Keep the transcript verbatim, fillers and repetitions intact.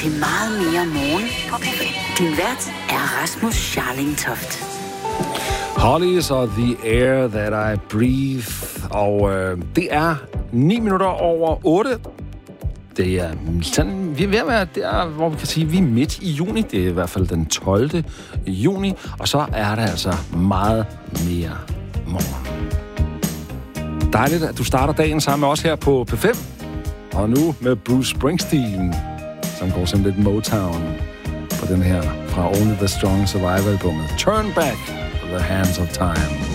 til meget mere morgen på P fem. Din vært er Rasmus Scharling Toft. Hollies og The Air That I Breathe. Og øh, det er ni minutter over otte. Det er sådan, vi er ved at være der, hvor vi kan sige, at vi er midt i juni. Det er i hvert fald den tolvte juni. Og så er der altså meget mere morgen. Dejligt, at du starter dagen sammen med os her på P fem. Og nu med Bruce Springsteen, som går sådan lidt Motown på den her fra Only the Strong Survive-albummet. Turn Back to the Hands of Time.